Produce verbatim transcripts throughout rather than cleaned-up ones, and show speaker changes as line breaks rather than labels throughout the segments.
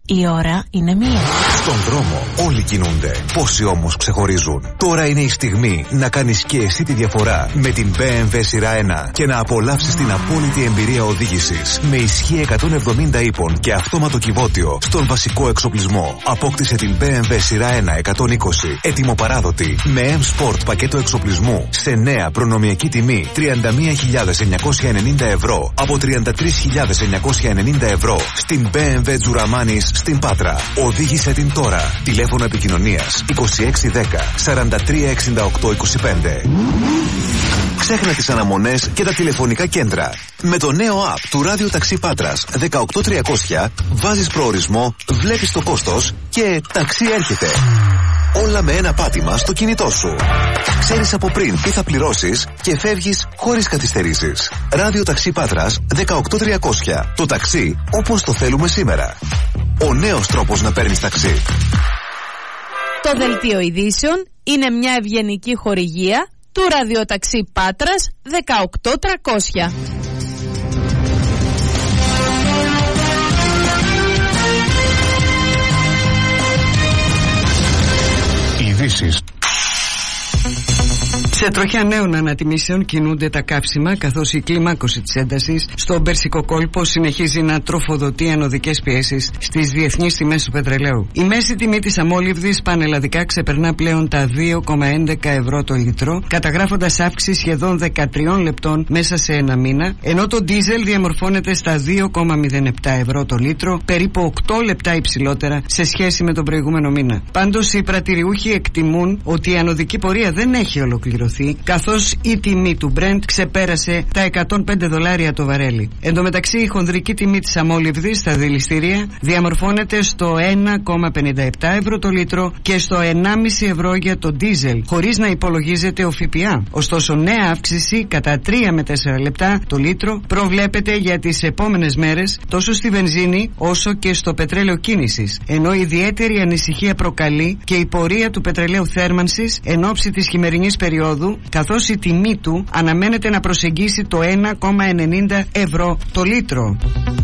Η ώρα είναι μία.
Στον δρόμο όλοι κινούνται. Πόσοι όμως ξεχωρίζουν. Τώρα είναι η στιγμή να κάνεις και εσύ τη διαφορά με την μπι εμ ντάμπλιου σειρά ένα και να απολαύσεις την απόλυτη εμπειρία οδήγησης. Με ισχύ εκατόν εβδομήντα ύπων και αυτόματο κυβότιο στον βασικό εξοπλισμό. Απόκτησε την μπι εμ ντάμπλιου σειρά ένα εκατόν είκοσι έτοιμο παράδοτη με M-Sport πακέτο εξοπλισμού σε νέα προνομιακή τιμή τριάντα μία χιλιάδες εννιακόσια ενενήντα ευρώ από τριάντα τρεις χιλιάδες εννιακόσια ενενήντα ευρώ στην μπι εμ ντάμπλιου Τζουραμάνης στην Πάτρα. Οδήγησε την τώρα. Τηλέφωνο επικοινωνίας είκοσι έξι δέκα σαράντα τρία εξήντα οκτώ είκοσι πέντε. Ξέχνα τις αναμονές και τα τηλεφωνικά κέντρα. Με το νέο app του Ράδιο Ταξί Πάτρας δεκαοκτώ τριακόσια βάζεις προορισμό, βλέπεις το κόστος και ταξί έρχεται. Όλα με ένα πάτημα στο κινητό σου. Ξέρεις από πριν τι θα πληρώσεις και φεύγεις χωρίς καθυστερήσεις. Ράδιο Ταξί Πάτρας δεκαοκτώ τριακόσια. Το ταξί όπως το θέλουμε σήμερα. Ο νέος τρόπος να παίρνεις ταξί.
Το δελτίο ειδήσεων είναι μια ευγενική χορηγία του ραδιοταξί Πάτρας δεκαοκτώ τριακόσια.
Ειδήσεις. Σε τροχιά νέων ανατιμήσεων κινούνται τα καύσιμα, καθώς η κλιμάκωση της έντασης στον Περσικό κόλπο συνεχίζει να τροφοδοτεί ανωδικές πιέσεις στις διεθνείς τιμές του πετρελαίου. Η μέση τιμή της αμόλυβδης πανελλαδικά ξεπερνά πλέον τα δύο κόμμα έντεκα ευρώ το λίτρο, καταγράφοντας αύξηση σχεδόν δεκατρία λεπτών μέσα σε ένα μήνα, ενώ το ντίζελ διαμορφώνεται στα δύο κόμμα μηδέν επτά ευρώ το λίτρο, περίπου οκτώ λεπτά υψηλότερα σε σχέση με τον προηγούμενο μήνα. Πάντως, οι πρατηριούχοι εκτιμούν ότι η ανωδική πορεία δεν έχει ολοκληρωθεί, καθώς η τιμή του Brent ξεπέρασε τα εκατόν πέντε δολάρια το βαρέλι. Εν τω μεταξύ, η χονδρική τιμή της αμόλυβδης στα δηληστήρια διαμορφώνεται στο ένα κόμμα πενήντα επτά ευρώ το λίτρο και στο ένα κόμμα πέντε ευρώ για το ντίζελ, χωρίς να υπολογίζεται ο ΦΠΑ. Ωστόσο, νέα αύξηση κατά τρία με τέσσερα λεπτά το λίτρο προβλέπεται για τις επόμενες μέρες τόσο στη βενζίνη όσο και στο πετρέλαιο κίνησης, ενώ ιδιαίτερη ανησυχία προκαλεί και η πορεία του πετρελαίου θέρμανσης εν ώψη της χειμερινής περίοδου, καθώς η τιμή του αναμένεται να προσεγγίσει το ένα κόμμα ενενήντα ευρώ το λίτρο.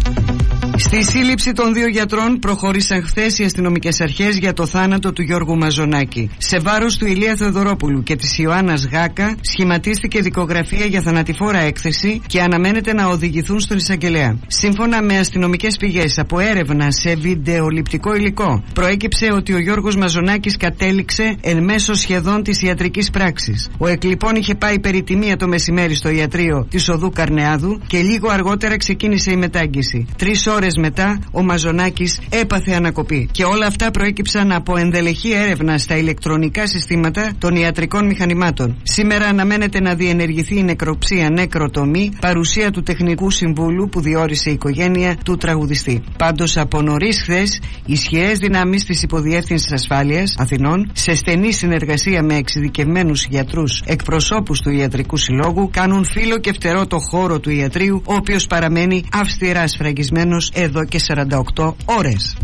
Στη σύλληψη των δύο γιατρών προχώρησαν χθες οι αστυνομικές αρχές για το θάνατο του Γιώργου Μαζονάκη. Σε βάρος του Ηλία Θεοδωρόπουλου και της Ιωάννας Γάκα σχηματίστηκε δικογραφία για θανατηφόρα έκθεση και αναμένεται να οδηγηθούν στον εισαγγελέα. Σύμφωνα με αστυνομικές πηγές από έρευνα σε βιντεοληπτικό υλικό, προέκυψε ότι ο Γιώργος Μαζονάκης κατέληξε εν μέσω σχεδόν της ιατρικής πράξης. Ο εκλειπών είχε πάει περιτιμία το μεσημέρι στο ιατρείο της οδού Καρνεάδου και λίγο αργότερα ξεκίνησε η μετάγγιση. Τρεις ώρες μετά ο Μαζονάκης έπαθε ανακοπή. Και όλα αυτά προέκυψαν από ενδελεχή έρευνα στα ηλεκτρονικά συστήματα των ιατρικών μηχανημάτων. Σήμερα αναμένεται να διενεργηθεί η νεκροψία νεκροτομή, παρουσία του τεχνικού συμβούλου που διόρισε η οικογένεια του τραγουδιστή. Πάντως, από νωρίς χθες, ισχυρές δυνάμεις της Υποδιεύθυνσης Ασφάλειας Αθηνών, σε στενή συνεργασία με εξειδικευμένους γιατρούς εκπροσώπους του Ιατρικού Συλλόγου, κάνουν φύλλο και φτερό το χώρο του ιατρείου, ο οποίος παραμένει αυστηρά σφραγισμένος εδώ και σαράντα οκτώ ώρες.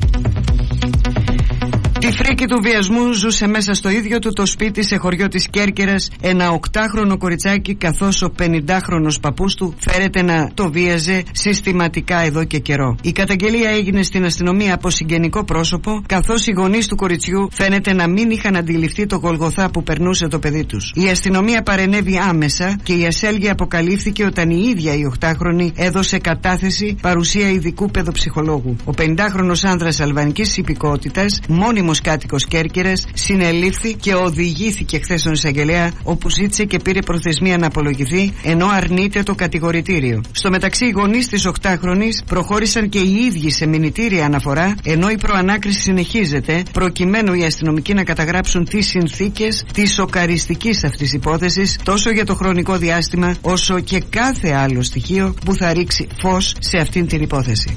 Τη φρίκη του βιασμού ζούσε μέσα στο ίδιο του το σπίτι σε χωριό της Κέρκυρας ένα οκτάχρονο κοριτσάκι, καθώς ο πενηντάχρονος παππούς του φέρεται να το βίαζε συστηματικά εδώ και καιρό. Η καταγγελία έγινε στην αστυνομία από συγγενικό πρόσωπο, καθώς οι γονείς του κοριτσιού φαίνεται να μην είχαν αντιληφθεί το γολγοθά που περνούσε το παιδί τους. Η αστυνομία παρενέβη άμεσα και η ασέλγεια αποκαλύφθηκε όταν η ίδια η οκτάχρονη έδωσε κατάθεση παρουσία ειδικού παιδοψυχολόγου. Ο πενηντάχρονος άνδρας αλβανικής υπηκότητας, μόνιμος κάτοικος Κέρκυρας, συνελήφθη και οδηγήθηκε χθες στον εισαγγελέα, όπου ζήτησε και πήρε προθεσμία να απολογηθεί, ενώ αρνείται το κατηγορητήριο. Στο μεταξύ, οι γονείς της οκτάχρονης προχώρησαν και οι ίδιοι σε μηνυτήρια αναφορά, ενώ η προανάκριση συνεχίζεται, προκειμένου οι αστυνομικοί να καταγράψουν τις συνθήκες της σοκαριστικής αυτής υπόθεσης, τόσο για το χρονικό διάστημα, όσο και κάθε άλλο στοιχείο που θα ρίξει φως σε αυτήν την υπόθεση.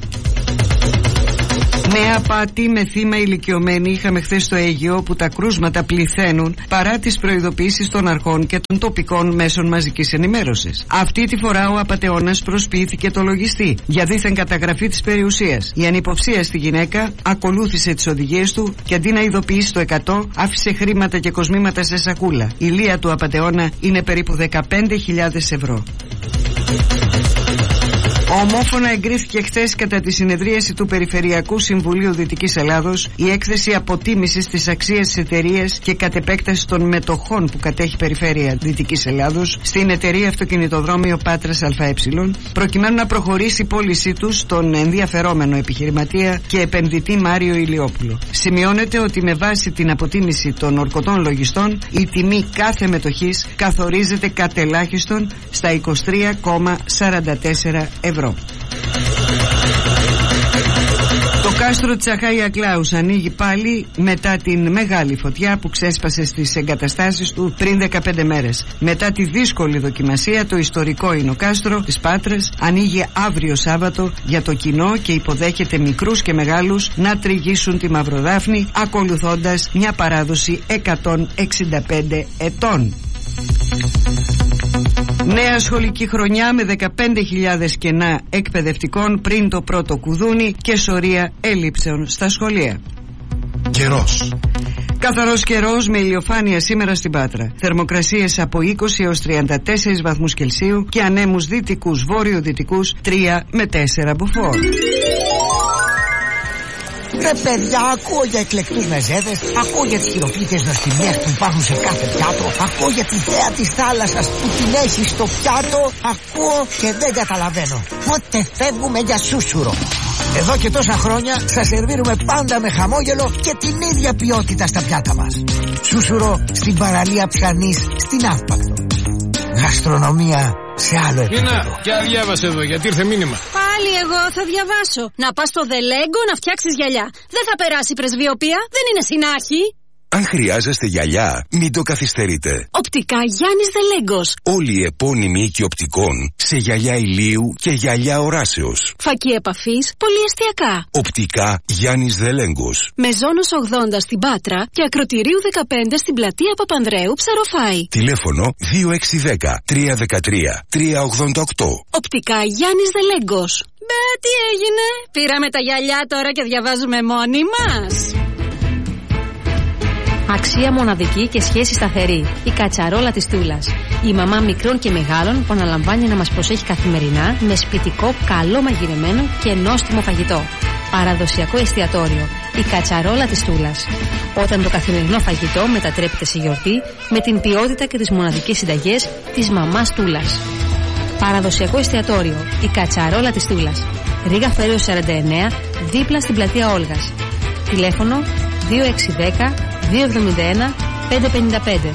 Νέα απάτη με θύμα ηλικιωμένη είχαμε χθες στο Αίγυο, όπου τα κρούσματα πληθαίνουν παρά τις προειδοποιήσεις των αρχών και των τοπικών μέσων μαζικής ενημέρωσης. Αυτή τη φορά ο απατεώνας προσποιήθηκε το λογιστή για δίθεν καταγραφή της περιουσίας. Η ανυποψία στη γυναίκα ακολούθησε τις οδηγίες του και αντί να ειδοποιήσει το εκατό, άφησε χρήματα και κοσμήματα σε σακούλα. Η λία του απατεώνα είναι περίπου δεκαπέντε χιλιάδες ευρώ. Ομόφωνα εγκρίθηκε χθες κατά τη συνεδρίαση του Περιφερειακού Συμβουλίου Δυτικής Ελλάδος η έκθεση αποτίμησης της αξίας της εταιρείας και κατ' επέκταση των μετοχών που κατέχει Περιφέρεια Δυτικής Ελλάδος στην εταιρεία Αυτοκινητοδρόμιο Πάτρας ΑΕ, προκειμένου να προχωρήσει η πώλησή του στον ενδιαφερόμενο επιχειρηματία και επενδυτή Μάριο Ηλιόπουλο. Σημειώνεται ότι με βάση την αποτίμηση των ορκωτών λογιστών η τιμή κάθε μετοχής καθορίζεται κατ' ελάχιστον στα είκοσι τρία κόμμα σαράντα τέσσερα ευρώ. Το κάστρο της Αχάια Κλάους ανοίγει πάλι μετά την μεγάλη φωτιά που ξέσπασε στις εγκαταστάσεις του πριν δεκαπέντε μέρες. Μετά τη δύσκολη δοκιμασία, το ιστορικό εινοκάστρο της Πάτρας ανοίγει αύριο Σάββατο για το κοινό και υποδέχεται μικρούς και μεγάλους να τριγύσουν τη Μαυροδάφνη, ακολουθώντας μια παράδοση εκατόν εξήντα πέντε ετών. Νέα σχολική χρονιά με δεκαπέντε χιλιάδες κενά εκπαιδευτικών πριν το πρώτο κουδούνι και σωρία ελλείψεων στα σχολεία.
Καιρός.
Καθαρός καιρός με ηλιοφάνεια σήμερα στην Πάτρα. Θερμοκρασίες από είκοσι έως τριάντα τέσσερις βαθμούς Κελσίου και ανέμους δυτικούς βόρειο-δυτικούς τρία με τέσσερα μποφόρ.
Ρε παιδιά, ακούω για εκλεκτούς μεζέδες, ακούω για τις χειροποίητες νοστιμιές που υπάρχουν σε κάθε πιάτο, ακούω για τη θέα της θάλασσας που την έχει στο πιάτο, ακούω και δεν καταλαβαίνω. Πότε φεύγουμε για σούσουρο? Εδώ και τόσα χρόνια σας σερβίρουμε πάντα με χαμόγελο και την ίδια ποιότητα στα πιάτα μας. Σούσουρο στην παραλία Ψανής στην Αύπακτο. Γαστρονομία σε άλλο επίπεδο.
Νίνα, για διάβασε εδώ, γιατί ήρθε μήνυμα.
Πάλι εγώ θα διαβάσω. Να πας στο Δελέγκο να φτιάξεις γυαλιά. Δεν θα περάσει η πρεσβειοποία, δεν είναι συνάχη.
Αν χρειάζεστε γυαλιά, μην το καθυστερείτε.
Οπτικά Γιάννης Δελέγκος.
Όλοι οι επώνυμοι οίκοι οπτικών σε γυαλιά ηλίου και γυαλιά οράσεως.
Φακή επαφής, πολυεστιακά.
Οπτικά Γιάννης Δελέγκος.
Μεζόνος ογδόντα στην Πάτρα και Ακροτηρίου δεκαπέντε στην πλατεία Παπανδρέου Ψαροφάη.
Τηλέφωνο δύο έξι ένα μηδέν τρία ένα τρία τρία ογδόντα οκτώ.
Οπτικά Γιάννης Δελέγκος. Μπε, τι έγινε? Πήραμε τα γυαλιά τώρα και διαβάζουμε μόνοι μας.
Αξία μοναδική και σχέση σταθερή. Η κατσαρόλα της Τούλας. Η μαμά μικρών και μεγάλων που αναλαμβάνει να μας προσέχει καθημερινά με σπιτικό, καλό μαγειρεμένο και νόστιμο φαγητό. Παραδοσιακό εστιατόριο. Η κατσαρόλα της Τούλας. Όταν το καθημερινό φαγητό μετατρέπεται σε γιορτή με την ποιότητα και τις μοναδικές συνταγές της μαμάς Τούλας. Παραδοσιακό εστιατόριο. Η κατσαρόλα της Τούλας. Ρίγα Φέρεως σαράντα εννέα, δίπλα στην πλατεία Όλγας. Τηλέφωνο δύο έξι ένα μηδέν δύο εβδομήντα ένα πεντακόσια πενήντα πέντε.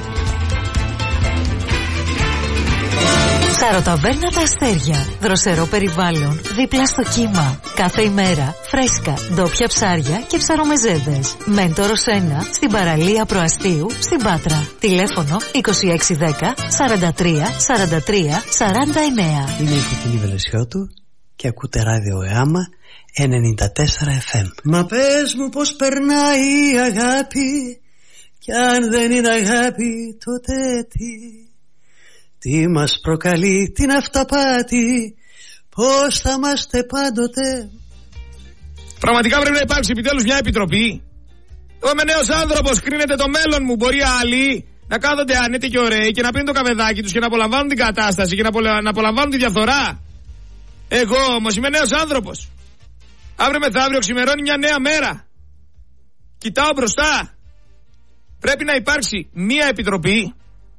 Ψαροταβέρνα Τα Αστέρια. Δροσερό περιβάλλον, δίπλα στο κύμα. Κάθε ημέρα φρέσκα, ντόπια ψάρια και ψαρομεζέδες. Μέντορος ένα στην παραλία Προαστίου στην Πάτρα. Τηλέφωνο είκοσι έξι δέκα σαράντα τρία σαράντα τρία σαράντα εννέα.
Είμαι η Κοκκινή Βελεσιώτου και ακούτε ράδιο ΕΑΜΑ ενενήντα τέσσερα εφ εμ. Μα πες μου πως περνάει η αγάπη, κι αν δεν είναι αγάπη τότε τι? Τι μας προκαλεί την αυταπάτη, πως θα είμαστε πάντοτε?
Πραγματικά πρέπει να υπάρξει επιτέλους μια επιτροπή. Εγώ είμαι νέος άνθρωπος, κρίνεται το μέλλον μου. Μπορεί άλλοι να κάθονται άνετοι και ωραίοι και να πίνουν το καφεδάκι τους και να απολαμβάνουν την κατάσταση και να απολαμβάνουν τη διαφθορά. Εγώ όμως είμαι νέος άνθρωπος. Αύριο μεθαύριο ξημερώνει μια νέα μέρα. Κοιτάω μπροστά. Πρέπει να υπάρξει μια επιτροπή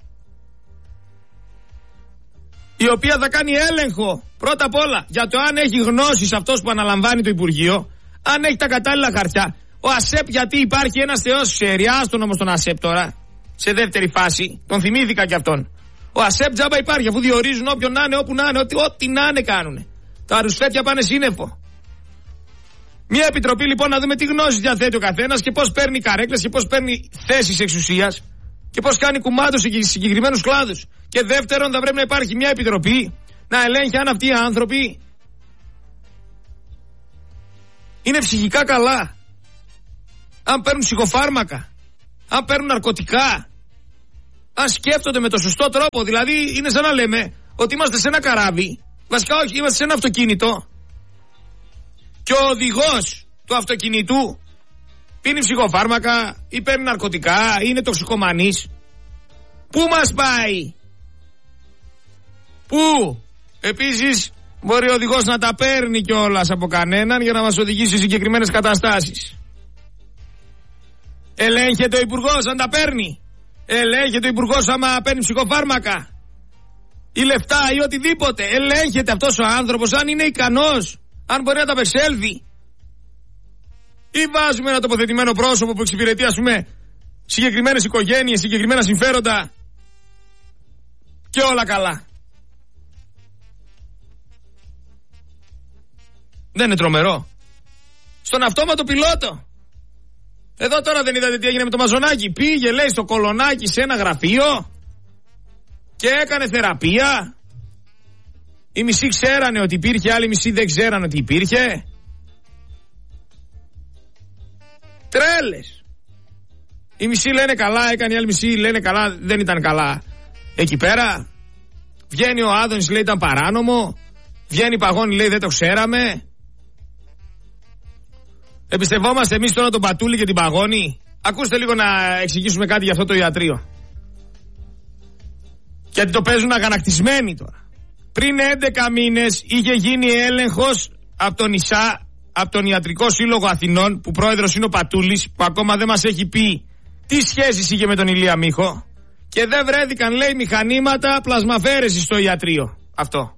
η οποία θα κάνει έλεγχο πρώτα απ' όλα για το αν έχει γνώσεις αυτός που αναλαμβάνει το Υπουργείο, αν έχει τα κατάλληλα χαρτιά. Ο ΑΣΕΠ, γιατί υπάρχει ένας θεός σεριά, άστον όμως τον ΑΣΕΠ τώρα, σε δεύτερη φάση, τον θυμήθηκα κι αυτόν. Ο ΑΣΕΠ τζάμπα υπάρχει, αφού διορίζουν όποιον να είναι, όπου να είναι, ό,τι, ό,τι να είναι κάνουνε. Τα ρουσφέτια πάνε σύννεφο. Μια επιτροπή λοιπόν να δούμε τι γνώσεις διαθέτει ο καθένας και πώς παίρνει καρέκλες και πώς παίρνει θέσεις εξουσίας και πώς κάνει κουμάντο σε συγκεκριμένους κλάδους. Και δεύτερον, θα πρέπει να υπάρχει μια επιτροπή να ελέγχει αν αυτοί οι άνθρωποι είναι ψυχικά καλά, αν παίρνουν ψυχοφάρμακα, αν παίρνουν ναρκωτικά, αν σκέφτονται με το σωστό τρόπο. Δηλαδή είναι σαν να λέμε ότι είμαστε σε ένα καράβι, βασικά όχι, είμαστε σε ένα αυτοκίνητο και ο οδηγός του αυτοκινητού πίνει ψυχοφάρμακα ή παίρνει ναρκωτικά ή είναι τοξικομανής. Πού μας πάει? Πού? Επίσης Μπορεί ο οδηγός να τα παίρνει κιόλας από κανέναν για να μας οδηγήσει σε συγκεκριμένες καταστάσεις. Ελέγχεται ο υπουργός αν τα παίρνει. Ελέγχεται ο υπουργός άμα παίρνει ψυχοφάρμακα ή λεφτά ή οτιδήποτε. Ελέγχεται αυτός ο άνθρωπος αν είναι ικανός, αν μπορεί να τα απεξέλθει. Ή βάζουμε ένα τοποθετημένο πρόσωπο που εξυπηρετεί, ας πούμε, συγκεκριμένες οικογένειες, συγκεκριμένα συμφέροντα και όλα καλά. Δεν είναι τρομερό? Στον αυτόματο πιλότο. Εδώ τώρα δεν είδατε τι έγινε με το Μαζονάκι? Πήγε, λέει, στο Κολονάκι σε ένα γραφείο και έκανε θεραπεία. Οι μισοί ξέρανε ότι υπήρχε, άλλοι μισοί δεν ξέρανε ότι υπήρχε. Τρέλες. Οι μισοί λένε καλά έκανε, οι άλλοι μισοί λένε καλά δεν ήταν καλά. Εκεί πέρα βγαίνει ο Άδωνης, λέει ήταν παράνομο. Βγαίνει η Παγώνη, λέει δεν το ξέραμε. Εμπιστευόμαστε εμείς τώρα τον Πατούλη και την Παγώνη? Ακούστε λίγο να εξηγήσουμε κάτι για αυτό το ιατρείο. Γιατί το παίζουν αγανακτισμένοι τώρα. Πριν έντεκα μήνες είχε γίνει έλεγχος από τον ΙΣΑ, από τον Ιατρικό Σύλλογο Αθηνών, που πρόεδρος είναι ο Πατούλης, που ακόμα δεν μας έχει πει τι σχέσεις είχε με τον Ηλία Μίχο, και δεν βρέθηκαν, λέει, μηχανήματα πλασμαφέρεσης στο ιατρείο αυτό.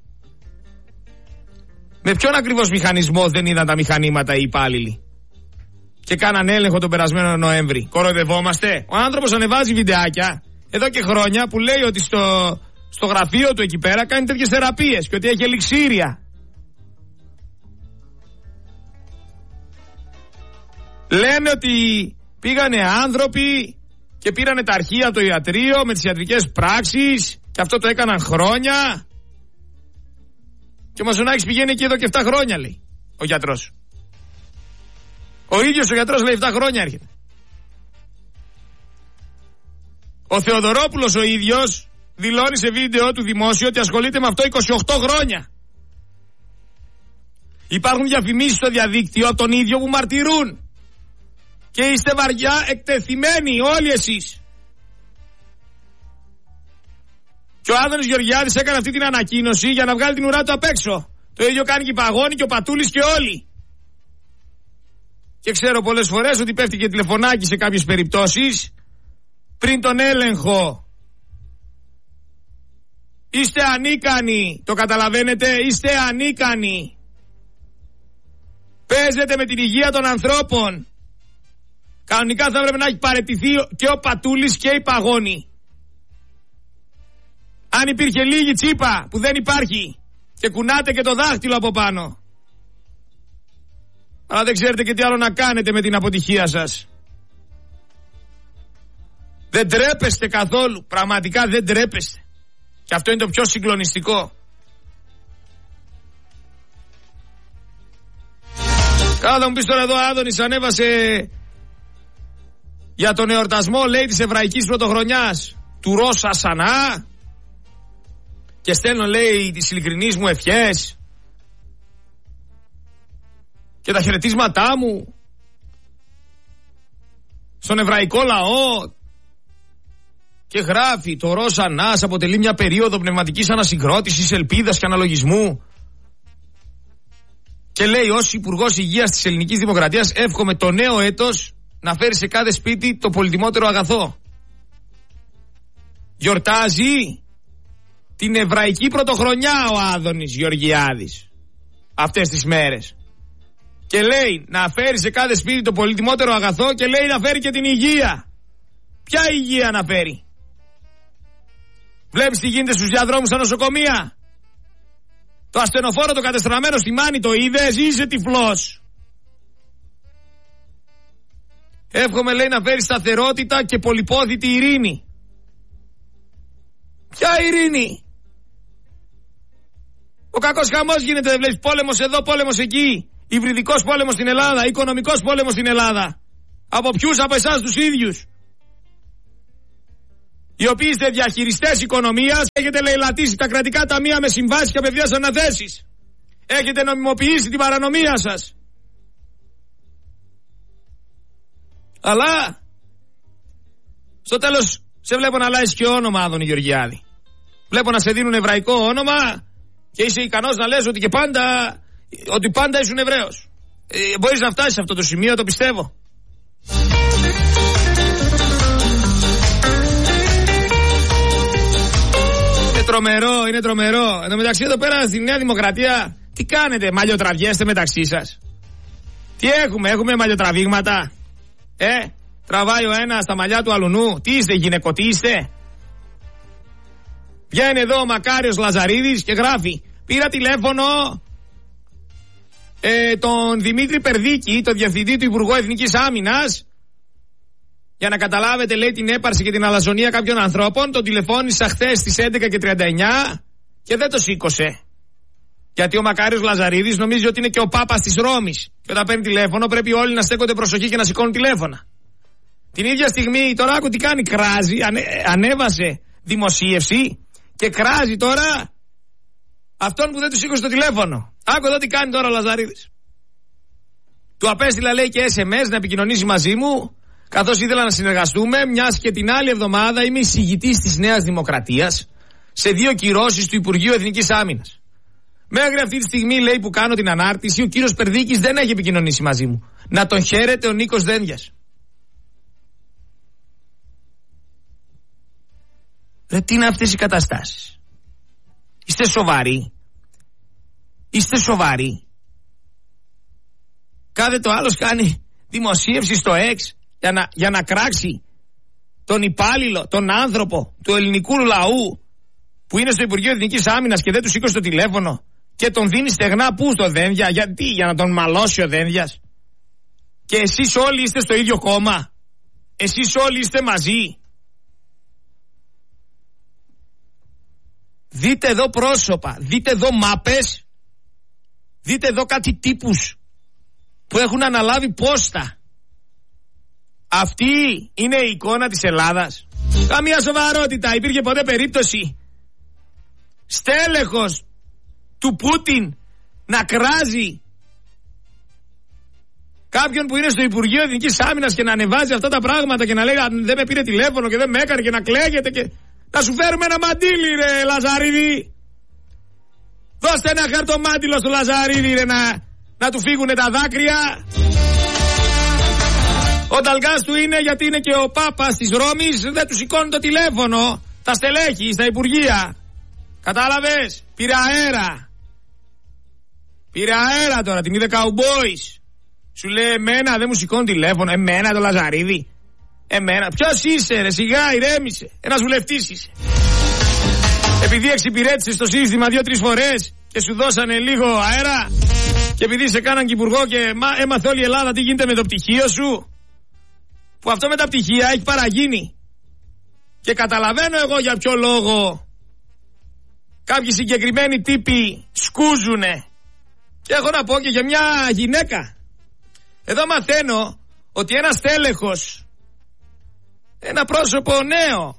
Με ποιον ακριβώς μηχανισμό δεν είδαν τα μηχανήματα οι υπάλληλοι και κάναν έλεγχο τον περασμένο Νοέμβρη? Κοροϊδευόμαστε? Ο άνθρωπος ανεβάζει βιντεάκια εδώ και χρόνια που λέει ότι στο, στο γραφείο του εκεί πέρα κάνει τέτοιες θεραπείες και ότι έχει ελιξήρια. Λένε ότι πήγανε άνθρωποι και πήρανε τα αρχεία από το ιατρείο με τις ιατρικές πράξεις και αυτό το έκαναν χρόνια. Και ο Μαζονάκης πηγαίνει εκεί εδώ και επτά χρόνια, λέει ο γιατρός. Ο ίδιος ο γιατρός λέει επτά χρόνια έρχεται. Ο Θεοδωρόπουλος ο ίδιος δηλώνει σε βίντεο του δημόσιο ότι ασχολείται με αυτό είκοσι οκτώ χρόνια. Υπάρχουν διαφημίσεις στο διαδίκτυο από τον ίδιο που μαρτυρούν. Και είστε βαριά εκτεθειμένοι όλοι εσείς. Και ο Άδωνης Γεωργιάδης έκανε αυτή την ανακοίνωση για να βγάλει την ουρά του απ' έξω. Το ίδιο κάνει και η Παγώνη και ο Πατούλης και όλοι. Και ξέρω πολλές φορές ότι πέφτει και τηλεφωνάκι σε κάποιες περιπτώσεις πριν τον έλεγχο. Είστε ανίκανοι, το καταλαβαίνετε? Είστε ανίκανοι. Παίζετε με την υγεία των ανθρώπων. Κανονικά θα έπρεπε να έχει παραιτηθεί και ο Πατούλης και η Παγώνη. Αν υπήρχε λίγη τσίπα που δεν υπάρχει και κουνάτε και το δάχτυλο από πάνω. Αλλά δεν ξέρετε και τι άλλο να κάνετε με την αποτυχία σας. Δεν τρέπεστε καθόλου. Πραγματικά δεν τρέπεστε. Και αυτό είναι το πιο συγκλονιστικό. Καλά, θα μου πεις τώρα εδώ, Άδωνης ανέβασε για τον εορτασμό, λέει, της Εβραϊκής Πρωτοχρονιάς του Ροζ Χασανά και στέλνω, λέει, τις ειλικρινείς μου ευχές και τα χαιρετίσματά μου στον εβραϊκό λαό, και γράφει το Ροζ Χασανάς αποτελεί μια περίοδο πνευματικής ανασυγκρότησης, ελπίδας και αναλογισμού, και λέει ως Υπουργός Υγείας της Ελληνικής Δημοκρατίας εύχομαι το νέο έτος να φέρει σε κάθε σπίτι το πολυτιμότερο αγαθό. Γιορτάζει την Εβραϊκή Πρωτοχρονιά ο Άδωνης Γεωργιάδης αυτές τις μέρες και λέει να φέρει σε κάθε σπίτι το πολυτιμότερο αγαθό και λέει να φέρει και την υγεία. Ποια υγεία να φέρει? Βλέπεις τι γίνεται στους διαδρόμους στα νοσοκομεία? Το ασθενοφόρο το κατεστραμμένο στη Μάνη το είδες? Είσαι τυφλός? Εύχομαι, λέει, να φέρει σταθερότητα και πολυπόθητη ειρήνη. Ποια ειρήνη? Ο κακός χαμός γίνεται, δεν βλέπεις? Πόλεμος εδώ, πόλεμος εκεί. Υβριδικός πόλεμος στην Ελλάδα, οικονομικός πόλεμος στην Ελλάδα. Από ποιους? Από εσάς τους ίδιους, οι οποίοι είστε διαχειριστές οικονομίας. Έχετε λαιλατίσει τα κρατικά ταμεία με συμβάσεις και απευθείας αναθέσεις. Έχετε νομιμοποιήσει την παρανομία σας. Αλλά στο τέλος σε βλέπω να αλλάζεις και όνομα, Άδωνη Γεωργιάδη. Βλέπω να σε δίνουν εβραϊκό όνομα και είσαι ικανός να λες ότι και πάντα, ότι πάντα ήσουν Εβραίος. Ε, μπορείς να φτάσεις σε αυτό το σημείο, το πιστεύω. Είναι τρομερό, είναι τρομερό. Εν τω μεταξύ εδώ πέρα στη Νέα Δημοκρατία τι κάνετε, μαλλιοτραβιέστε μεταξύ σας? Τι έχουμε, έχουμε μαλλιοτραβήγματα? Ε, τραβάει ο ένας στα μαλλιά του αλουνού. Τι είστε, γυναικο, τι είστε? Βγαίνει εδώ ο Μακάριος Λαζαρίδης και γράφει: πήρα τηλέφωνο ε, τον Δημήτρη Περδίκη, τον Διευθυντή του Υπουργού Εθνικής Άμυνας, για να καταλάβετε, λέει, την έπαρση και την αλαζονία κάποιων ανθρώπων. Τον τηλεφώνησα χθες στις έντεκα και τριάντα εννιά και δεν το σήκωσε. Γιατί ο Μακάριος Λαζαρίδης νομίζει ότι είναι και ο Πάπας της Ρώμης. Και όταν παίρνει τηλέφωνο πρέπει όλοι να στέκονται προσοχή και να σηκώνουν τηλέφωνα. Την ίδια στιγμή, τώρα άκου τι κάνει, κράζει, ανε, ανέβασε δημοσίευση και κράζει τώρα αυτόν που δεν του σήκωσε το τηλέφωνο. Άκου εδώ τι κάνει τώρα ο Λαζαρίδης. Του απέστειλα, λέει, και ες εμ ες να επικοινωνήσει μαζί μου, καθώς ήθελα να συνεργαστούμε, μιας και την άλλη εβδομάδα είμαι εισηγητής της Νέας Δημοκρατίας σε δύο κυρώσεις του Υπουργείου Εθνικής Άμυνας. Μέχρι αυτή τη στιγμή, λέει, που κάνω την ανάρτηση, ο κύριος Περδίκης δεν έχει επικοινωνήσει μαζί μου. Να τον χαίρεται ο Νίκος Δένδιας. Ρε, τι είναι αυτές οι καταστάσεις? Είστε σοβαροί? Είστε σοβαροί? Κάθε το άλλος κάνει δημοσίευση στο X για να, για να κράξει τον υπάλληλο, τον άνθρωπο του ελληνικού λαού που είναι στο Υπουργείο Εθνικής Άμυνας και δεν του σήκωσε το τηλέφωνο και τον δίνει στεγνά πού στο Δένδια? Γιατί? Για να τον μαλώσει ο Δένδιας? Και εσείς όλοι είστε στο ίδιο κόμμα? Εσείς όλοι είστε μαζί? Δείτε εδώ πρόσωπα, δείτε εδώ μάπες, δείτε εδώ κάτι τύπους που έχουν αναλάβει πόστα. Αυτή είναι η εικόνα της Ελλάδας? Καμία σοβαρότητα. Υπήρχε ποτέ περίπτωση στέλεχος του Πούτιν να κράζει κάποιον που είναι στο Υπουργείο Εθνικής Άμυνας και να ανεβάζει αυτά τα πράγματα και να λέει δεν με πήρε τηλέφωνο και δεν με έκανε και να κλαίγεται και να σου φέρουμε ένα μαντίλι, ρε Λαζαρίδη? Δώστε ένα χαρτομάτιλο στο Λαζαρίδη, ρε, να, να του φύγουνε τα δάκρυα. Ο ταλγάς του είναι γιατί είναι και ο Πάπας της Ρώμης, δεν του σηκώνει το τηλέφωνο τα στελέχη στα Υπουργεία. Κατάλαβες? Πήρε αέρα. Πήρε αέρα τώρα, την είδε καουμπόις. Σου λέει εμένα δεν μου σηκώνει τηλέφωνο? Εμένα το Λαζαρίδη? Εμένα? Ποιος είσαι, ρε? Σιγά, ηρέμησε. Ένας βουλευτής είσαι. Επειδή εξυπηρέτησες το σύστημα δύο-τρεις φορές και σου δώσανε λίγο αέρα και επειδή σε κάναν και υπουργό και έμαθε όλη η Ελλάδα τι γίνεται με το πτυχίο σου, που αυτό με τα πτυχία έχει παραγίνει. Και καταλαβαίνω εγώ για ποιο λόγο κάποιοι συγκεκριμένοι τύποι σκούζουνε. Και έχω να πω και για μια γυναίκα. Εδώ μαθαίνω ότι ένας τέλεχος, ένα πρόσωπο νέο,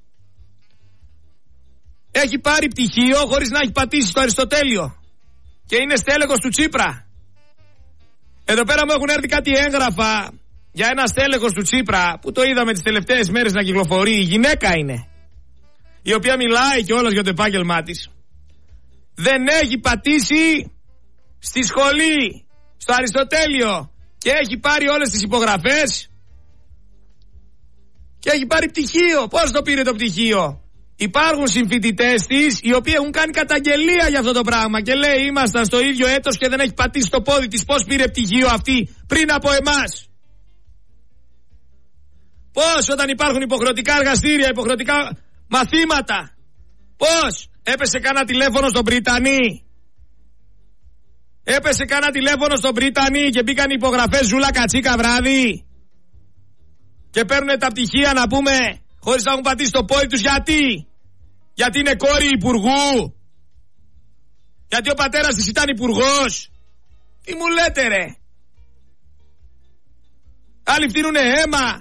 έχει πάρει πτυχίο χωρίς να έχει πατήσει στο Αριστοτέλειο και είναι στέλεχος του Τσίπρα. Εδώ πέρα μου έχουν έρθει κάτι έγγραφα για ένα στέλεχος του Τσίπρα που το είδαμε τις τελευταίες μέρες να κυκλοφορεί. Η γυναίκα είναι, η οποία μιλάει κιόλας για το επάγγελμά της. Δεν έχει πατήσει στη σχολή, στο Αριστοτέλειο, και έχει πάρει όλες τις υπογραφές και έχει πάρει πτυχίο. Πώς το πήρε το πτυχίο? Υπάρχουν συμφοιτητές της οι οποίοι έχουν κάνει καταγγελία για αυτό το πράγμα και λέει ήμασταν στο ίδιο έτος και δεν έχει πατήσει το πόδι της. Πώς πήρε πτυχίο αυτή πριν από εμάς? Πώς, όταν υπάρχουν υποχρεωτικά εργαστήρια, υποχρεωτικά μαθήματα? Πώς? Έπεσε κάνα τηλέφωνο στον Πριτανή? Έπεσε κάνα τηλέφωνο στον Πριτανή και μπήκαν υπογραφές ζούλα κατσίκα βράδυ και παίρνουν τα πτυχία, να πούμε, χωρίς να έχουν πατήσει το πόδι τους? Γιατί? Γιατί είναι κόρη υπουργού? Γιατί ο πατέρας της ήταν υπουργός? Τι μου λέτε, ρε? Άλλοι φτύνουνε αίμα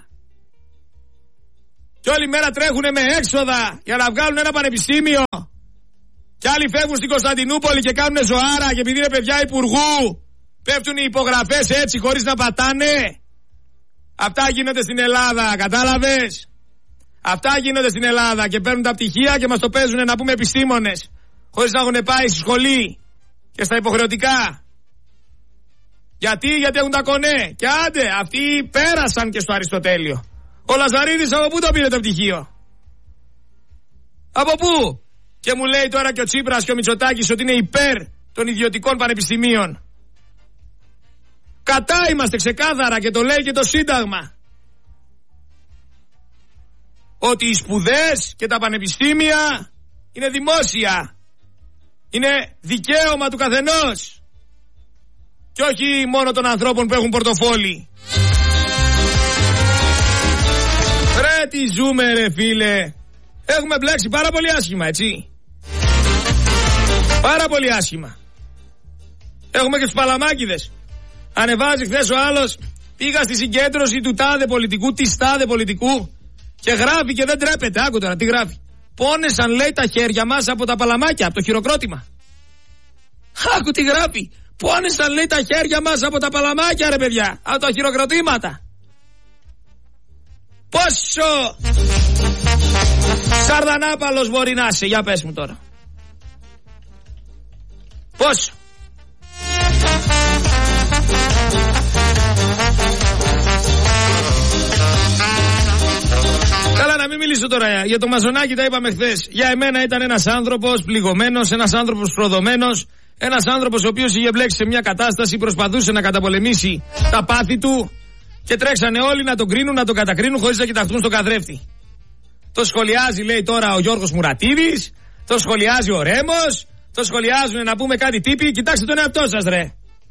και όλη μέρα τρέχουνε με έξοδα για να βγάλουν ένα πανεπιστήμιο, και άλλοι φεύγουν στην Κωνσταντινούπολη και κάνουνε ζωάρα και επειδή είναι παιδιά υπουργού πέφτουν οι υπογραφές έτσι χωρίς να πατάνε. Αυτά γίνονται στην Ελλάδα, κατάλαβες? Αυτά γίνονται στην Ελλάδα και παίρνουν τα πτυχία και μας το παίζουν, να πούμε, επιστήμονες. χωρίς να έχουν πάει στη σχολή και στα υποχρεωτικά. Γιατί, γιατί έχουν τα κονέ. Και άντε, αυτοί πέρασαν και στο Αριστοτέλειο. Ο Λαζαρίδης από πού το πήρε το πτυχίο? Από πού? Και μου λέει τώρα και ο Τσίπρας και ο Μητσοτάκης ότι είναι υπέρ των ιδιωτικών πανεπιστημίων. Κατά είμαστε ξεκάθαρα και το λέει και το Σύνταγμα. Ότι οι σπουδές και τα πανεπιστήμια είναι δημόσια. Είναι δικαίωμα του καθενός. Και όχι μόνο των ανθρώπων που έχουν πορτοφόλι. Ρε τι ζούμε ρε φίλε. Έχουμε μπλέξει πάρα πολύ άσχημα, έτσι. Πάρα πολύ άσχημα. Έχουμε και τους παλαμάκηδες. Ανεβάζει χθες ο άλλος, πήγα στη συγκέντρωση του τάδε πολιτικού, της τάδε πολιτικού, και γράφει και δεν τρέπεται. Άκου τώρα τι γράφει. Πόνεσαν, λέει, τα χέρια μας από τα παλαμάκια, από το χειροκρότημα. Άκου τι γράφει. Πόνεσαν, λέει, τα χέρια μας από τα παλαμάκια, ρε παιδιά, από τα χειροκροτήματα. Πόσο σαρδανάπαλος μπορεί να είσαι? Για πες μου τώρα. Πόσο? Καλά, να μην μιλήσω τώρα για το Μαζονάκι, τα είπαμε χθες. Για εμένα ήταν ένας άνθρωπος πληγωμένος, ένας άνθρωπος προδομένος, ένας άνθρωπος ο οποίος είχε μπλέξει σε μια κατάσταση, προσπαθούσε να καταπολεμήσει τα πάθη του και τρέξανε όλοι να τον κρίνουν, να τον κατακρίνουν χωρίς να κοιταχτούν στον καθρέφτη. Το σχολιάζει, λέει, τώρα ο Γιώργος Μουρατίδης, το σχολιάζει ο Ρέμος, το σχολιάζουν να πούμε κάτι τύποι. Κοιτάξτε τον εαυτό σας, ρε,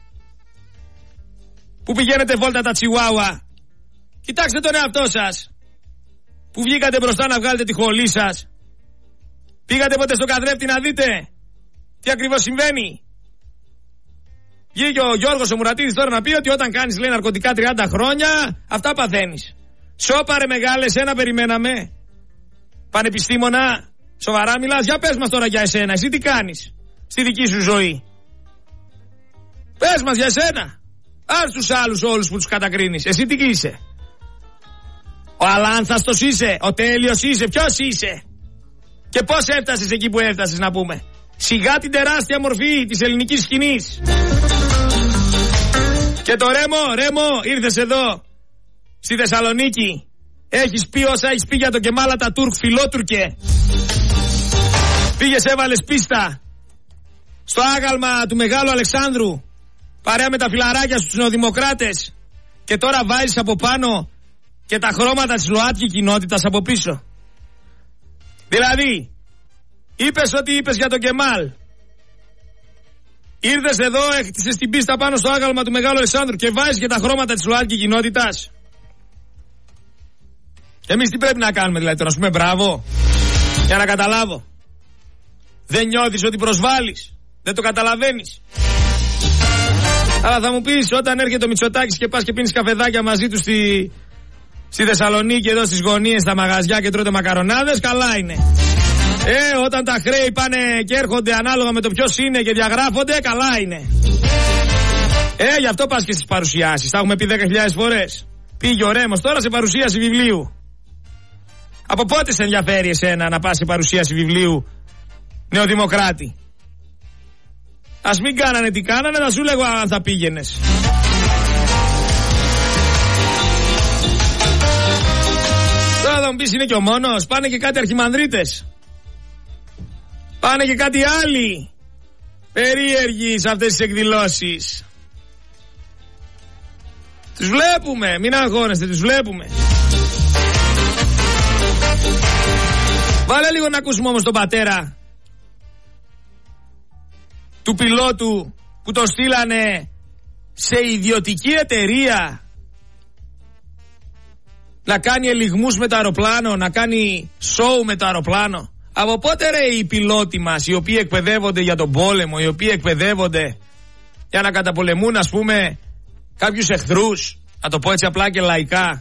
που πηγαίνετε βόλτα τα Τσιουάουα. Κοιτάξτε τον εαυτό σας που βγήκατε μπροστά να βγάλετε τη χολή σας. Πήγατε ποτέ στον καθρέφτη να δείτε τι ακριβώς συμβαίνει? Βγήκε ο Γιώργος ο Μουρατίδης τώρα να πει ότι όταν κάνεις, λέει, ναρκωτικά τριάντα χρόνια, αυτά παθαίνεις. Σώπαρε μεγάλε, σένα περιμέναμε. Πανεπιστήμονα, σοβαρά μιλάς? Για πες μας τώρα για εσένα. Εσύ τι κάνεις στη δική σου ζωή? Πες μας για εσένα. Ας τους άλλους όλους που τους κατακρίνεις. Εσύ τι είσαι? Ο αλάνθαστος είσαι? Ο τέλειος είσαι? Ποιος είσαι? Και πώς έφτασες εκεί που έφτασες, να πούμε? Σιγά την τεράστια μορφή της ελληνικής σκηνής. Και το Ρέμο, Ρέμο, ήρθες εδώ στη Θεσσαλονίκη, έχεις πει όσα έχεις πει για τον Κεμάλ Ατατούρκ, φιλότουρκε. Πήγες, έβαλες πίστα στο άγαλμα του Μεγάλου Αλεξάνδρου παρέα με τα φιλαράκια σου, τους νεοδημοκράτες, και τώρα βάζεις από πάνω και τα χρώματα της ΛΟΑΤΚΙ κοινότητας από πίσω. Δηλαδή, είπες ότι είπες για τον Κεμάλ, ήρθες εδώ, έκτισες την πίστα πάνω στο άγαλμα του Μεγάλου Αλεξάνδρου και βάζεις και τα χρώματα της ΛΟΑΤΚΙ κοινότητας. Εμείς τι πρέπει να κάνουμε, δηλαδή, τώρα, να σου πούμε μπράβο? Για να καταλάβω. Δεν νιώθεις ότι προσβάλλεις? Δεν το καταλαβαίνεις? Αλλά θα μου πεις, όταν έρχεται ο Μητσοτάκης και πας και πίνεις καφεδάκια μαζί του στη, στη Θεσσαλονίκη, εδώ στις γωνίες, στα μαγαζιά, και τρώτε μακαρονάδες, καλά είναι. Ε, όταν τα χρέη πάνε και έρχονται ανάλογα με το ποιος είναι και διαγράφονται, καλά είναι. Ε, γι' αυτό πας και στις παρουσιάσεις. Τα έχουμε πει δέκα χιλιάδες φορές. Πήγε ο Ρέμος τώρα σε παρουσίαση βιβλίου. Από πότε σε ενδιαφέρει εσένα να πας σε παρουσίαση βιβλίου, νεοδημοκράτη? Ας μην κάνανε τι κάνανε, να σου λέγω αν θα πήγαινες. Τώρα θα μου πεις, είναι και ο μόνος? Πάνε και κάτι αρχιμανδρίτες. Πάνε και κάτι άλλοι περίεργοι σε αυτές τις εκδηλώσεις. Τους βλέπουμε, μην αγχώνεστε, τους βλέπουμε. Βάλε λίγο να ακούσουμε όμως τον πατέρα του πιλότου που τον στείλανε σε ιδιωτική εταιρεία να κάνει ελιγμούς με το αεροπλάνο, να κάνει σόου με το αεροπλάνο. Από πότε, ρε, οι πιλότοι μας, οι οποίοι εκπαιδεύονται για τον πόλεμο, οι οποίοι εκπαιδεύονται για να καταπολεμούν, ας πούμε, κάποιους εχθρούς, να το πω έτσι απλά και λαϊκά,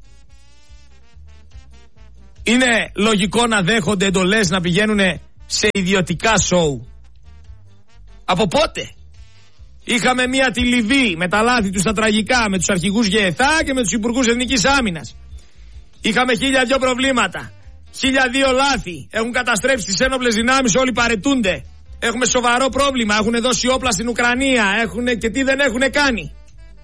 είναι λογικό να δέχονται εντολές να πηγαίνουν σε ιδιωτικά σόου? Από πότε? Είχαμε μία τη Λιβύη με τα λάθη του στα τραγικά, με τους αρχηγούς ΓΕΘΑ και με τους υπουργούς εθνικής άμυνας. Είχαμε χίλια δυο προβλήματα, χίλια δύο λάθη. Έχουν καταστρέψει τις ένοπλες δυνάμεις, όλοι παρετούνται. Έχουμε σοβαρό πρόβλημα. Έχουν δώσει όπλα στην Ουκρανία. Έχουν και τι δεν έχουν κάνει.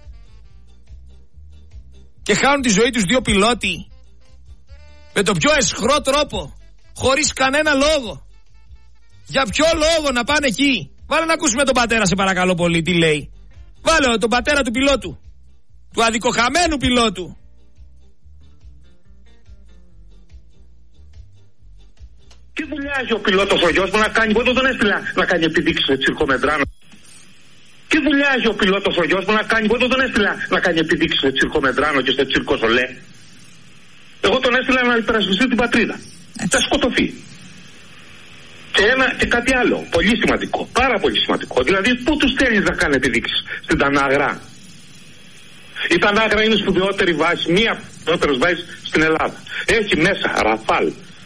Και χάνουν τη ζωή τους δύο πιλότοι. Με τον πιο αισχρό τρόπο. Χωρίς κανένα λόγο. Για ποιο λόγο να πάνε εκεί? Βάλε να ακούσουμε τον πατέρα, σε παρακαλώ πολύ, τι λέει. Βάλε τον πατέρα του πιλότου. Του αδικοχαμένου πιλότου.
Τι δουλειά έχει ο πιλότος ο γιος μου να κάνει? Εγώ τον έστειλα να κάνει επιδείξεις στο τσίρκο Μεντράνο. Τι δουλειά έχει ο πιλότος ο γιος μου να κάνει? Εγώ τον έστειλα να κάνει επιδείξεις στο τσίρκο Μεντράνο και στο τσίρκο Ζολέ. Εγώ τον έστειλα να υπερασπιστεί την πατρίδα. Θα σκοτωθεί. Και, ένα, και κάτι άλλο, πολύ σημαντικό, πάρα πολύ σημαντικό. Δηλαδή, πού τους θέλεις να κάνει επιδείξεις? Στην Τανάγρα. Η Τανάγρα είναι σπουδαιότερη βάση, μία σπουδαιότερη βάση στην Ελλάδα. Έχει μέσα Ραφάλ,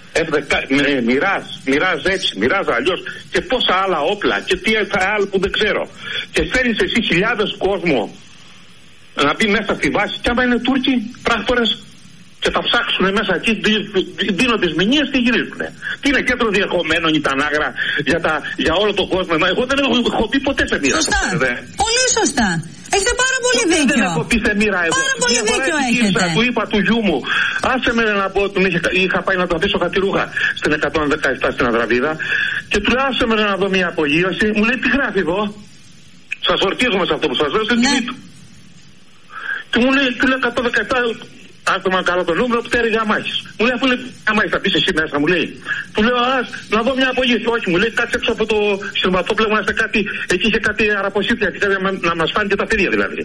Μοιράζ, Μοιράζ έτσι, Μοιράζ αλλιώς και πόσα άλλα όπλα και τι άλλο που δεν ξέρω. Και στέλνεις εσύ χιλιάδες κόσμο να μπει μέσα στη βάση, και άμα είναι Τούρκοι πράκτορες και θα ψάξουν μέσα εκεί, δίνουν τις μηνύες και γυρίζουν. Τι είναι κέντρο διερχομένων η Τανάγρα για, τα, για όλο τον κόσμο? Μα εγώ δεν έχω, έχω πει ποτέ σε μοίρα.
Σωστά. Δε. Πολύ σωστά. Έχετε πάρα πολύ δίκιο.
Δεν έχω πει σε μοίρα εγώ.
Πάρα πολύ δίκιο έχετε.
Του είπα του γιού μου, άσε με να πω, τον είχα, είχα πάει να το αφήσω κατηρούχα στην εκατόν δεκαεπτά στην Ανδραβίδα και του λέω άσε με να δω μια απογείωση. Μου λέει τι γράφει εδώ? Σας ορκίζομαι σε αυτό που σας λέω, στην τιμή του. Και μου λέει, του λέω εκατόν δεκαεπτά. Άκουμα καλά το νούμερο, πτέρυγα αμάχης. Μου λέει, αφού λέει αμάχης θα πεις εσύ μέσα, μου λέει. Του λέω, ας, να δω μια απογείωση. Όχι, μου λέει, κάτσε έξω από το σειρματόπλεγμα, να κάτι, εκεί είχε κάτι αραποσίτια, να μας φάνηκε τα παιδιά δηλαδή.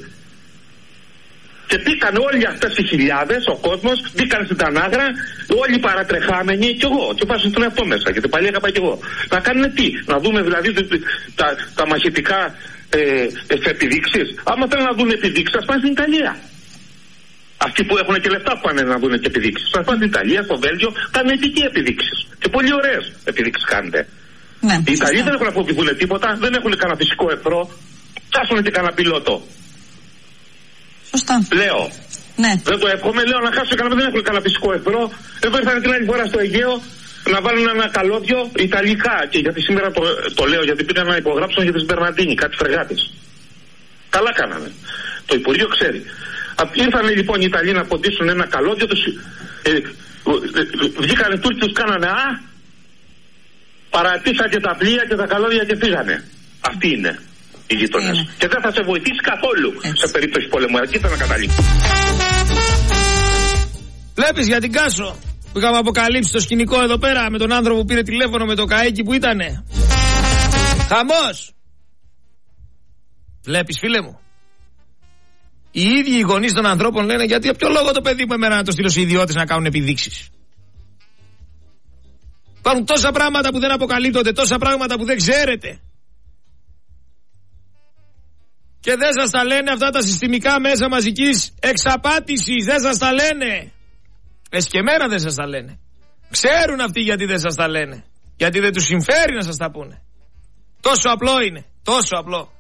Και μπήκαν όλοι αυτές οι χιλιάδες, ο κόσμος, μπήκαν στην Τανάγρα, όλοι παρατρεχάμενοι, κι εγώ. Και βάζουν τον εαυτό μέσα, γιατί πάλι είχα πάει κι εγώ. Να κάνουν τι, να δούμε δηλαδή τα, τα μαχητικά ε, ε, επιδείξεις. Άμα θέλουν να δουν επιδείξεις, ας πάνε στην Ιταλία. Αυτοί που έχουν και λεφτά που πάνε να δουν και επιδείξεις. Θα πάνε στην Ιταλία, στο Βέλγιο, κάνουν εκεί επιδείξεις. Και πολύ ωραίες επιδείξεις κάνετε.
Ναι,
οι Ιταλοί δεν έχουν να φοβηθούν τίποτα, δεν έχουν κανένα φυσικό εχθρό. Ψάσουν και κανένα πιλότο.
Σωστά.
Λέω.
Ναι.
Δεν το εύχομαι, λέω να χάσουν κανένα, δεν έχουν κανένα φυσικό εχθρό. Εδώ ήρθαν την άλλη φορά στο Αιγαίο να βάλουν ένα καλώδιο Ιταλικά. Και γιατί σήμερα το, το λέω, γιατί πήγαν να υπογράψουν για τις Μπερναντίνη, κάτι φρεγάτες. Καλά κάνανε. Το Υπουργείο ξέρει. Ήρθαν λοιπόν οι Ιταλοί να ποντίσουν ένα καλώδιο, τους, ε, ε, ε, βγήκανε οι Τούρκοι, τους κάνανε α, παρατήσαν και τα πλοία και τα καλώδια και φύγανε. Αυτοί είναι οι γείτονες. Mm. Και δεν θα σε βοηθήσει καθόλου mm. σε περίπτωση πολέμου. Εκεί θα να καταλήξει.
Βλέπεις για την Κάσο που είχαμε αποκαλύψει το σκηνικό εδώ πέρα με τον άνθρωπο που πήρε τηλέφωνο με το καίκι που ήτανε. Χαμός. Βλέπεις φίλε μου. Οι ίδιοι οι γονείς των ανθρώπων λένε γιατί για ποιο λόγο το παιδί μου εμένα να το στείλω σε ιδιώτες να κάνουν επιδείξεις. Υπάρχουν τόσα πράγματα που δεν αποκαλύπτονται, τόσα πράγματα που δεν ξέρετε. Και δεν σας τα λένε αυτά τα συστημικά μέσα μαζικής εξαπάτησης, δεν σας τα λένε. Εσύ και εμένα δεν σας τα λένε. Ξέρουν αυτοί γιατί δεν σας τα λένε. Γιατί δεν τους συμφέρει να σας τα πούνε. Τόσο απλό είναι, τόσο απλό.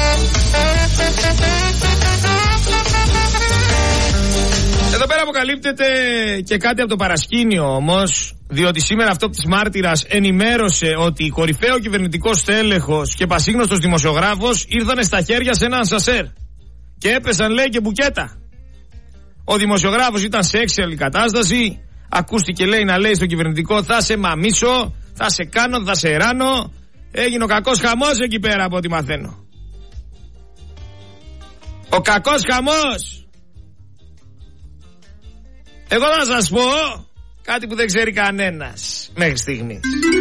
Εδώ πέρα αποκαλύπτεται και κάτι από το παρασκήνιο όμως, διότι σήμερα αυτό της μάρτυρας ενημέρωσε ότι κορυφαίο κυβερνητικός τέλεχος και πασίγνωστος δημοσιογράφος ήρθαν στα χέρια σε έναν σασέρ και έπεσαν λέει και μπουκέτα. Ο δημοσιογράφος ήταν σε έξαλλη κατάσταση, ακούστηκε λέει να λέει στο κυβερνητικό θα σε μαμίσω, θα σε κάνω, θα σε ράνω. Έγινε ο κακός χαμός εκεί πέρα από ό,τι μαθαίνω. Ο κακός χαμός. Εγώ θα σας πω κάτι που δεν ξέρει κανένας μέχρι στιγμή.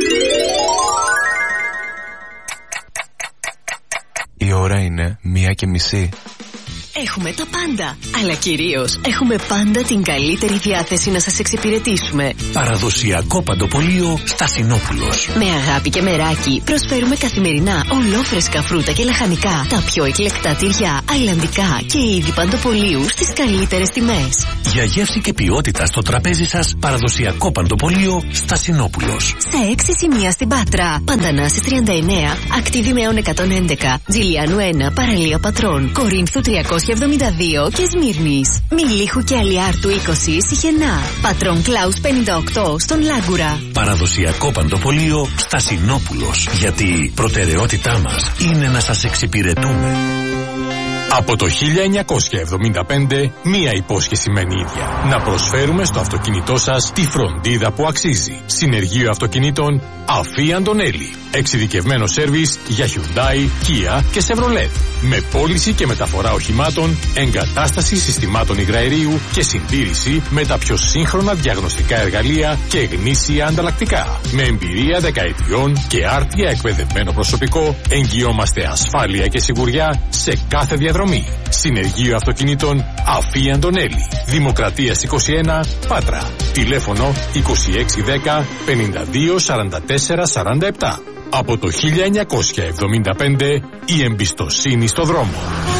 Η ώρα είναι μία και μισή.
Έχουμε τα πάντα, αλλά κυρίως έχουμε πάντα την καλύτερη διάθεση να σας εξυπηρετήσουμε.
Παραδοσιακό παντοπολείο Στασινόπουλος.
Με αγάπη και μεράκι προσφέρουμε καθημερινά ολόφρεσκα φρούτα και λαχανικά, τα πιο εκλεκτά τυριά, αιλαντικά και είδη παντοπολίου στις καλύτερες τιμές.
Για γεύση και ποιότητα στο τραπέζι σας, παραδοσιακό παντοπολείο Στασινόπουλος.
Σε έξι σημεία στην Πάτρα, Παντανάσης τριάντα εννέα, Ακτίβη Μεών εκατόν έντεκα, Τζιλιάνου ένα, Παραλία Πατρών, Κορίνθου τριακόσια τριακόσια εβδομήντα δύο και Σμύρνης. Μιλίχου και Αλιάρτου είκοσι Σιχενά. Πατρών Κλάους πενήντα οκτώ στον Λάγκουρα.
Παραδοσιακό παντοπολείο Στασινόπουλος. Γιατί η προτεραιότητά μας είναι να σας εξυπηρετούμε.
Από το χίλια εννιακόσια εβδομήντα πέντε, μία υπόσχεση μένει ίδια. Να προσφέρουμε στο αυτοκίνητό σας τη φροντίδα που αξίζει. Συνεργείο αυτοκινήτων Αφή Αντωνέλη. Εξειδικευμένο σέρβις για Hyundai, Kia και Chevrolet. Με πώληση και μεταφορά οχημάτων, εγκατάσταση συστημάτων υγραερίου και συντήρηση με τα πιο σύγχρονα διαγνωστικά εργαλεία και γνήσια ανταλλακτικά. Με εμπειρία δεκαετιών και άρτια εκπαιδευμένο προσωπικό, εγγυόμαστε ασφάλεια και σιγουριά σε κάθε διαδρομή. Συνεργείο αυτοκινήτων Αφή Αντωνέλη. Δημοκρατίας είκοσι ένα, Πάτρα. Τηλέφωνο είκοσι έξι δέκα πενήντα δύο σαράντα τέσσερα σαράντα επτά. Από το χίλια εννιακόσια εβδομήντα πέντε, η εμπιστοσύνη στο δρόμο.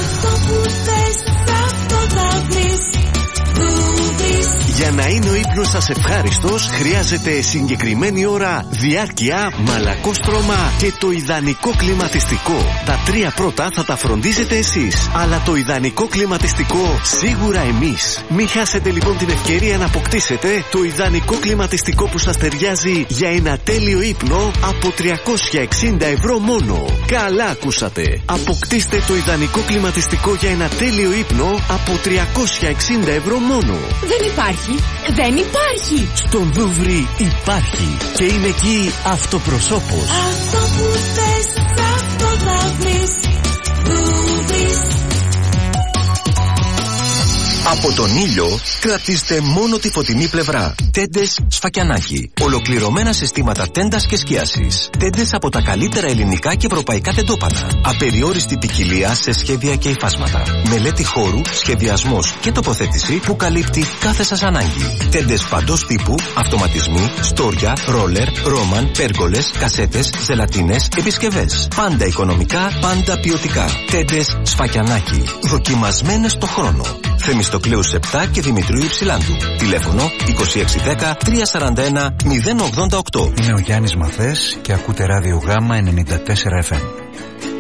Για να είναι ο ύπνος σας ευχάριστος, χρειάζεται συγκεκριμένη ώρα, διάρκεια, μαλακόστρωμα και το ιδανικό κλιματιστικό. Τα τρία πρώτα θα τα φροντίζετε εσείς, αλλά το ιδανικό κλιματιστικό σίγουρα εμείς. Μην χάσετε λοιπόν την ευκαιρία να αποκτήσετε το ιδανικό κλιματιστικό που σας ταιριάζει για ένα τέλειο ύπνο από τριακόσια εξήντα ευρώ μόνο. Καλά ακούσατε. Αποκτήστε το ιδανικό κλιματιστικό για ένα τέλειο ύπνο από τριακόσια εξήντα ευρώ μόνο.
Δεν υπάρχει. Δεν υπάρχει.
Στον Δούβρι υπάρχει. Και είναι εκεί αυτοπροσώπος.
Αυτό που θες, αυτό θα βρεις. Δούβρις.
Από τον ήλιο κρατήστε μόνο τη φωτεινή πλευρά. Τέντες Σφακιανάκι. Ολοκληρωμένα συστήματα τέντας και σκίασης. Τέντες από τα καλύτερα ελληνικά και ευρωπαϊκά τεντόπανα. Απεριόριστη ποικιλία σε σχέδια και υφάσματα. Μελέτη χώρου, σχεδιασμός και τοποθέτηση που καλύπτει κάθε σας ανάγκη. Τέντες παντός τύπου, αυτοματισμοί, στόρια, ρόλερ, ρόμαν, πέργολες, κασέτες, ζελατίνες, επισκευές. Πάντα οικονομικά, πάντα ποιοτικά. Τέντες Σφακιανάκι. Δοκιμασμένες στο χρόνο. Θεμιστοκλέους επτά και Δημητρίου Υψηλάντου. Τηλέφωνο είκοσι έξι δέκα τριακόσια σαράντα ένα μηδέν ογδόντα οκτώ.
Είμαι ο Γιάννης Μαθές και ακούτε ράδιο Γάμα ενενήντα τέσσερα εφ εμ.